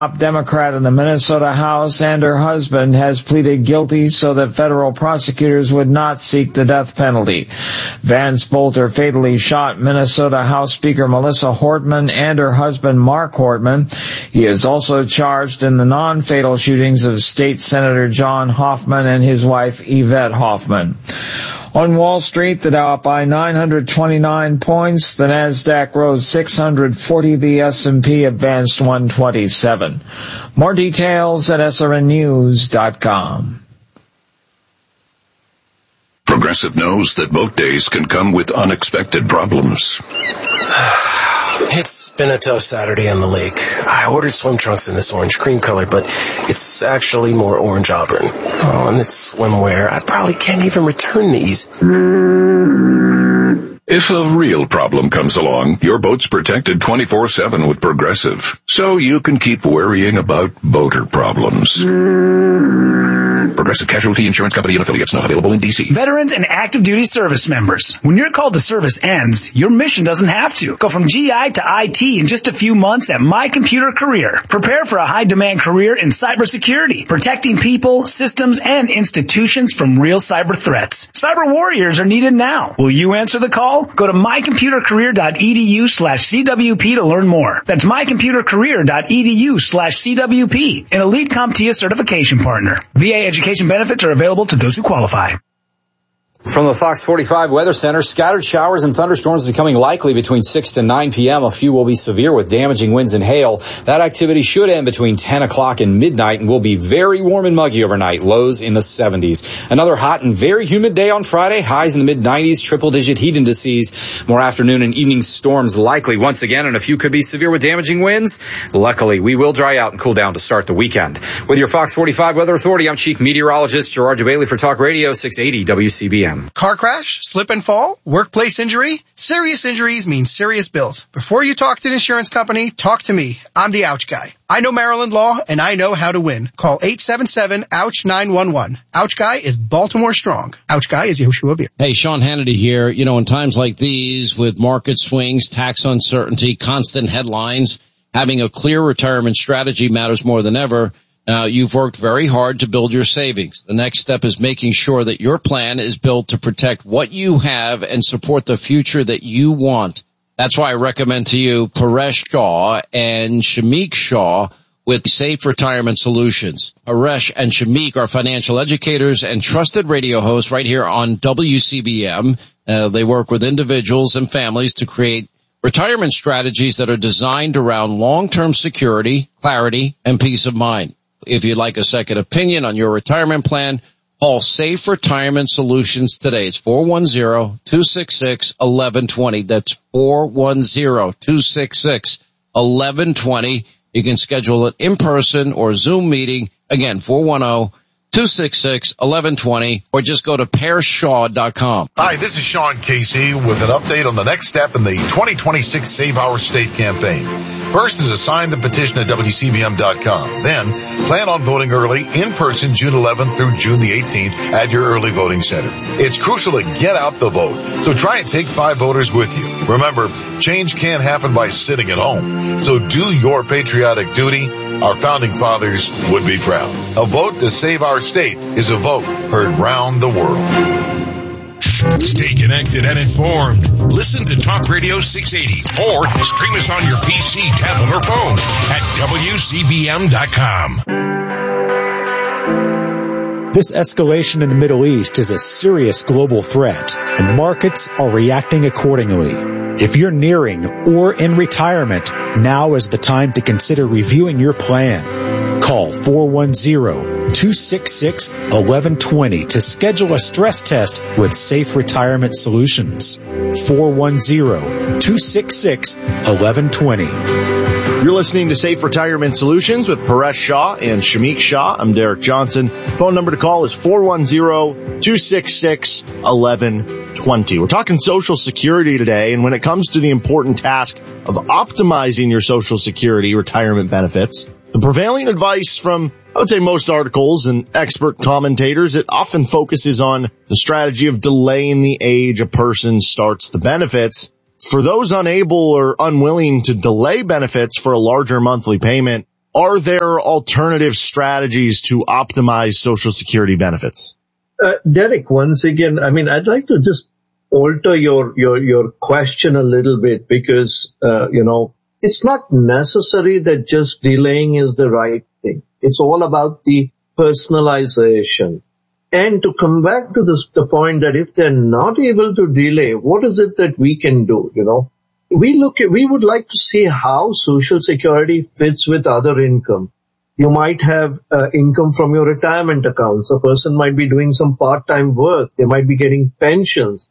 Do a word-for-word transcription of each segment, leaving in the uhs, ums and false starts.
top Democrat in the Minnesota House and her husband has pleaded guilty so that federal prosecutors would not seek the death penalty. Vance Bolter fatally shot Minnesota House Speaker Melissa Hortman and her husband Mark Hortman. He is also charged in the non-fatal shootings of State Senator John Hoffman and his wife Yvette Hoffman. On Wall Street, the Dow up by nine hundred twenty-nine points, the Nasdaq rose six hundred forty, the S and P advanced one twenty-seven. More details at S R N news dot com. Progressive knows that boat days can come with unexpected problems. It's been a tough Saturday on the lake. I ordered swim trunks in this orange cream color, but it's actually more orange auburn. Oh, and it's swimwear. I probably can't even return these. If a real problem comes along, your boat's protected twenty-four seven with Progressive, so you can keep worrying about boater problems. Progressive Casualty Insurance Company and affiliates, not available in D C. Veterans and active duty service members. When your call to service ends, your mission doesn't have to. Go from G I to I T in just a few months at My Computer Career. Prepare for a high-demand career in cybersecurity, protecting people, systems, and institutions from real cyber threats. Cyber warriors are needed now. Will you answer the call? Go to mycomputercareer.edu slash CWP to learn more. That's mycomputercareer.edu slash CWP, an Elite CompTIA certification partner. V A education benefits are available to those who qualify. From the Fox forty-five Weather Center, scattered showers and thunderstorms becoming likely between six to nine p.m. A few will be severe with damaging winds and hail. That activity should end between ten o'clock and midnight and will be very warm and muggy overnight, lows in the seventies. Another hot and very humid day on Friday, highs in the mid nineties, triple-digit heat indices. More afternoon and evening storms likely once again, and a few could be severe with damaging winds. Luckily, we will dry out and cool down to start the weekend. With your Fox forty-five Weather Authority, I'm Chief Meteorologist Gerard Bailey for Talk Radio six eighty W C B M. Car crash, slip and fall, workplace injury. Serious injuries mean serious bills. Before you talk to an insurance company, talk to me. I'm the Ouch Guy. I know Maryland law, and I know how to win. Call eight seven seven, ouch, nine one one. Ouch Guy is Baltimore strong. Ouch Guy is Yoshua Beer. Hey, Sean Hannity here. You know, in times like these, with market swings, tax uncertainty, constant headlines, having a clear retirement strategy matters more than ever. Now, you've worked very hard to build your savings. The next step is making sure that your plan is built to protect what you have and support the future that you want. That's why I recommend to you Paresh Shah and Shamik Shah with Safe Retirement Solutions. Paresh and Shamik are financial educators and trusted radio hosts right here on W C B M. Uh, they work with individuals and families to create retirement strategies that are designed around long-term security, clarity, and peace of mind. If you'd like a second opinion on your retirement plan, call Safe Retirement Solutions today. It's four one zero, two six six, one one two zero. That's four one zero, two six six, one one two zero. You can schedule an in-person or Zoom meeting. Again, four one zero, two six six, one one two zero, or just go to pear shaw dot com. Hi, this is Sean Casey with an update on the next step in the twenty twenty-six Save Our State campaign. First is to sign the petition at W C B M dot com. Then, plan on voting early, in person, June eleventh through June the eighteenth at your early voting center. It's crucial to get out the vote, so try and take five voters with you. Remember, change can't happen by sitting at home, so do your patriotic duty. Our founding fathers would be proud. A vote to save our state is a vote heard round the world. Stay connected and informed. Listen to Talk Radio six eighty or stream us on your P C, tablet, or phone at W C B M dot com. This escalation in the Middle East is a serious global threat, and markets are reacting accordingly. If you're nearing or in retirement, now is the time to consider reviewing your plan. Call four one zero, two six six, one one two zero to schedule a stress test with Safe Retirement Solutions. four one zero, two six six, one one two zero. You're listening to Safe Retirement Solutions with Paresh Shah and Shamik Shah. I'm Derek Johnson. Phone number to call is four one zero, two six six, one one two zero. We're talking Social Security today, and when it comes to the important task of optimizing your Social Security retirement benefits, the prevailing advice from, I would say, most articles and expert commentators, it often focuses on the strategy of delaying the age a person starts the benefits. For those unable or unwilling to delay benefits for a larger monthly payment, are there alternative strategies to optimize Social Security benefits? Uh, Derek, once again, I mean, I'd like to just alter your, your, your question a little bit because, uh, you know, it's not necessary that just delaying is the right thing. It's all about the personalization. And to come back to this, the point that if they're not able to delay, what is it that we can do, you know? We look at, we would like to see how Social Security fits with other income. You might have uh, income from your retirement accounts. A person might be doing some part-time work. They might be getting pensions.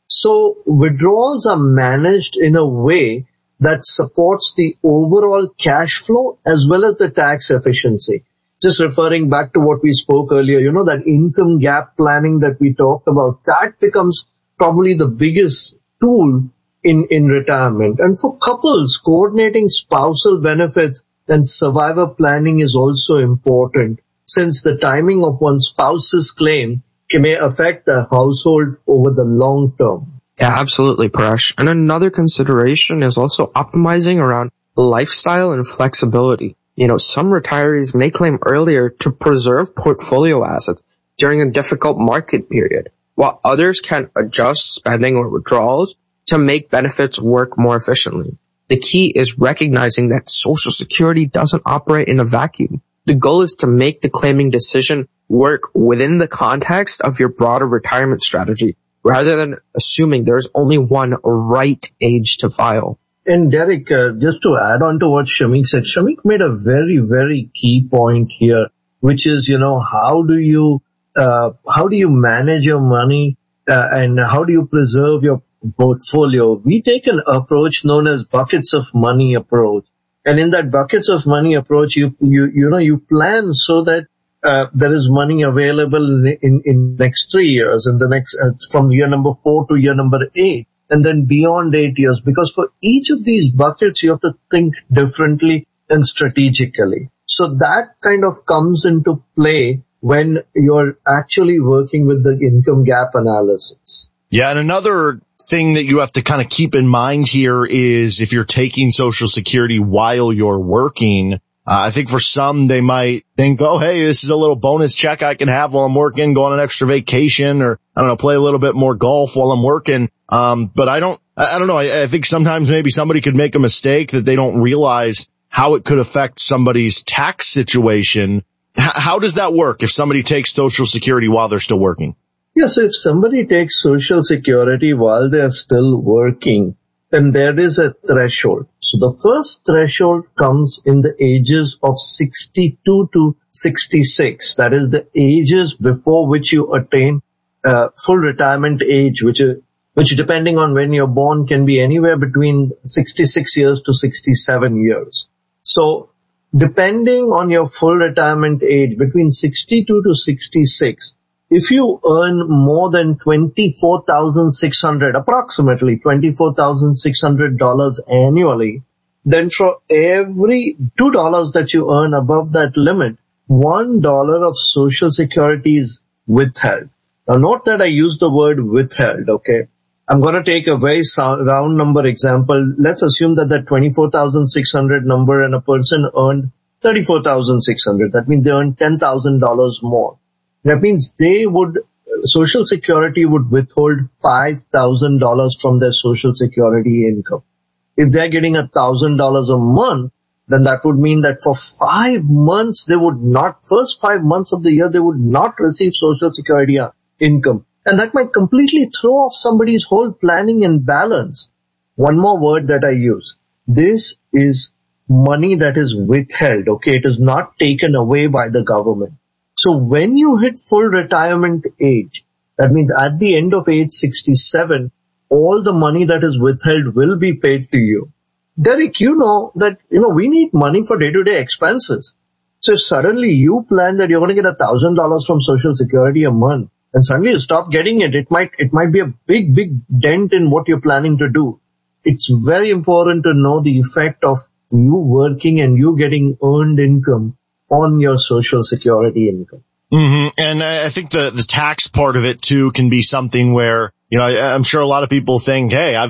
So withdrawals are managed in a way that supports the overall cash flow as well as the tax efficiency. Just referring back to what we spoke earlier, you know, that income gap planning that we talked about, that becomes probably the biggest tool in, in retirement. And for couples, coordinating spousal benefits and survivor planning is also important, since the timing of one's spouse's claim may affect the household over the long term. Yeah, absolutely, Paresh. And another consideration is also optimizing around lifestyle and flexibility. You know, some retirees may claim earlier to preserve portfolio assets during a difficult market period, while others can adjust spending or withdrawals to make benefits work more efficiently. The key is recognizing that Social Security doesn't operate in a vacuum. The goal is to make the claiming decision work within the context of your broader retirement strategy, rather than assuming there's only one right age to file. And Derek, uh, just to add on to what Shamik said, Shamik made a very, very key point here, which is, you know, how do you, uh, how do you manage your money, uh, and how do you preserve your portfolio? We take an approach known as buckets of money approach. And in that buckets of money approach, you, you, you know, you plan so that, uh, there is money available in, in, in next three years, in the next, uh, from year number four to year number eight. And then beyond eight years, because for each of these buckets, you have to think differently and strategically. So that kind of comes into play when you're actually working with the income gap analysis. Yeah, and another thing that you have to kind of keep in mind here is if you're taking Social Security while you're working, Uh, I think for some, they might think, oh, hey, this is a little bonus check I can have while I'm working, go on an extra vacation, or, I don't know, play a little bit more golf while I'm working. Um, but I don't, I, I don't know. I, I think sometimes maybe somebody could make a mistake that they don't realize how it could affect somebody's tax situation. H- how does that work if somebody takes Social Security while they're still working? Yeah, so if somebody takes Social Security while they're still working, then there is a threshold. So the first threshold comes in the ages of sixty-two to sixty-six. That is the ages before which you attain uh, full retirement age, which is, which depending on when you're born can be anywhere between sixty-six years to sixty-seven years. So depending on your full retirement age, between sixty-two to sixty-six, if you earn more than twenty-four thousand six hundred dollars, approximately twenty-four thousand six hundred dollars annually, then for every two dollars that you earn above that limit, one dollar of Social Security is withheld. Now note that I use the word withheld, okay? I'm going to take a very round number example. Let's assume that that twenty-four thousand six hundred number and a person earned thirty-four thousand six hundred. That means they earned ten thousand dollars more. That means they would, Social Security would withhold five thousand dollars from their Social Security income. If they're getting one thousand dollars a month, then that would mean that for five months, they would not, first five months of the year, they would not receive Social Security income. And that might completely throw off somebody's whole planning and balance. One more word that I use. This is money that is withheld, okay? It is not taken away by the government. So when you hit full retirement age, that means at the end of age sixty-seven, all the money that is withheld will be paid to you. Derek, you know that, you know, we need money for day-to-day expenses. So if suddenly you plan that you're going to get a thousand dollars from Social Security a month, and suddenly you stop getting it, it might, it might be a big, big dent in what you're planning to do. It's very important to know the effect of you working and you getting earned income on your Social Security income. Mm-hmm. And I think the, the tax part of it too can be something where, you know, I'm sure a lot of people think, hey, I've been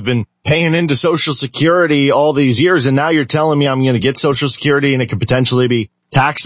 paying into Social Security all these years, and now you're telling me I'm going to get Social Security and it could potentially be taxable